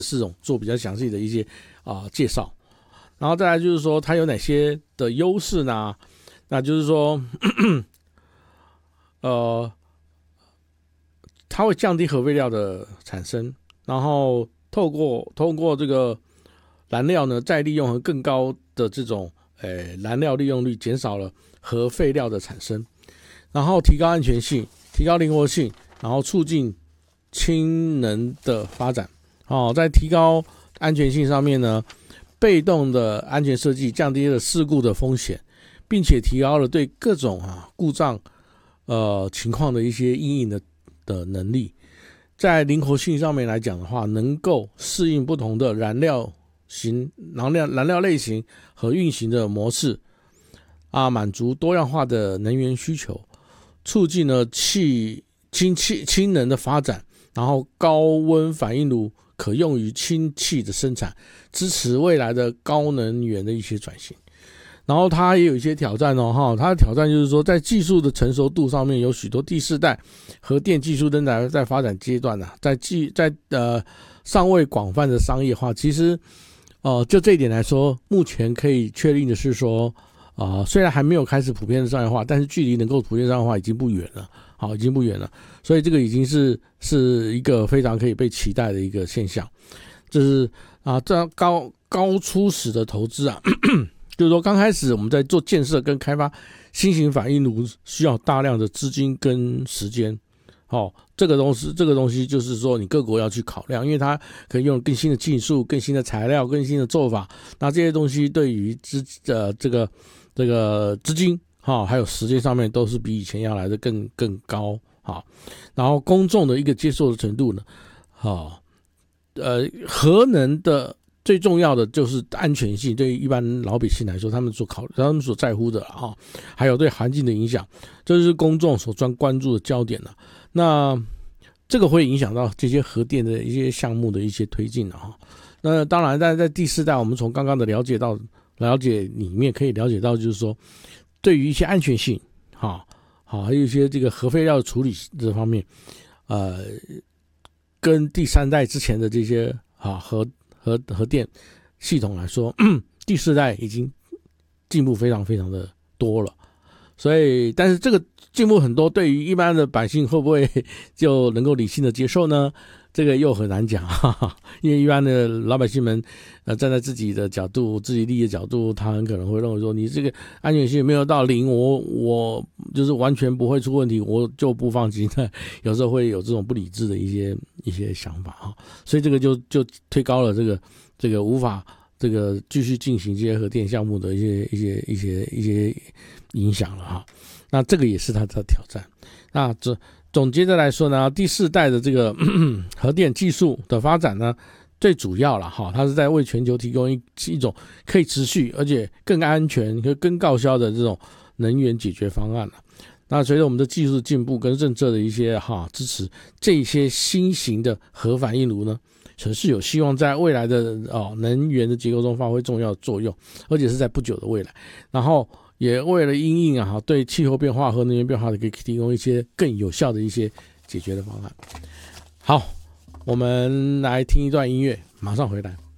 4种做比较详细的一些介绍。然后再来就是说它有哪些的优势呢？那就是说它会降低核废料的产生，然后透过这个燃料呢再利用和更高的这种燃料利用率，减少了核废料的产生，然后提高安全性，提高灵活性，然后促进氢能的发展。在提高安全性上面呢，被动的安全设计降低了事故的风险，并且提高了对各种故障情况的一些因应的能力。在灵活性上面来讲的话，能够适应不同的燃料类型和运行的模式满足多样化的能源需求，促进了氢能的发展，然后高温反应炉可用于氢气的生产，支持未来的高能源的一些转型。然后它也有一些挑战它的挑战就是说，在技术的成熟度上面，有许多第4代核电技术仍然在发展阶段在尚未广泛的商业化。其实就这一点来说，目前可以确定的是说虽然还没有开始普遍的商业化，但是距离能够普遍商业化已经不远了，已经不远了。所以这个已经是一个非常可以被期待的一个现象。就是这样高初始的投资就是说刚开始我们在做建设跟开发新型反应炉需要大量的资金跟时间。这个东西就是说你各国要去考量，因为它可以用更新的技术、更新的材料、更新的做法，那这些东西对于这个资金还有时间上面都是比以前要来的更高。然后公众的一个接受的程度呢，核能的最重要的就是安全性，对于一般老百姓来说，他们所在乎的还有对环境的影响，这就是公众所关注的焦点了。那这个会影响到这些核电的一些项目的一些推进那当然，在第4代，我们从刚刚的了解里面可以了解到，就是说对于一些安全性还有一些这个核废料的处理这方面跟第3代之前的这些核电系统来说，第4代已经进步非常非常的多了。所以但是这个进步很多，对于一般的百姓会不会就能够理性的接受呢？这个又很难讲因为一般的老百姓们站在自己的角度、自己利益的角度，他很可能会认为说，你这个安全性没有到0，我就是完全不会出问题，我就不放心。有时候会有这种不理智的一些想法所以这个就推高了这个无法这个继续进行这些核电项目的一些影响了那这个也是它的挑战。那总结的来说呢，第4代的这个核电技术的发展呢，最主要了它是在为全球提供一种可以持续而且更安全和更高效的这种能源解决方案了。那随着我们的技术进步跟政策的一些支持，这些新型的核反应炉呢，可是有希望在未来的能源的结构中发挥重要的作用，而且是在不久的未来。然后也为了因应对气候变化和能源变化的可以提供一些更有效的一些解决的方案。好，我们来听一段音乐，马上回来。